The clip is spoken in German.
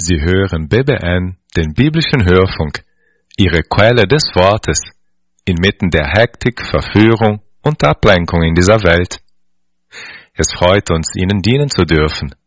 Sie hören BBN, den biblischen Hörfunk, Ihre Quelle des Wortes, inmitten der Hektik, Verführung und Ablenkung in dieser Welt. Es freut uns, Ihnen dienen zu dürfen.